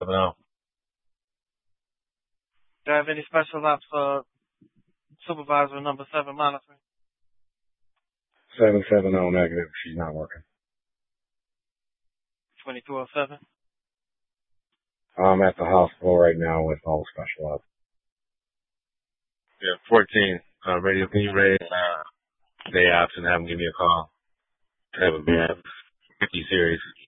Do you have any special ops for supervisor number 7 monitoring? 770 negative. She's not working. 2207? I'm at the hospital right now with all the special ops. Yeah, 14. Radio, can you raise day ops and have them give me a call? Have a 50 series.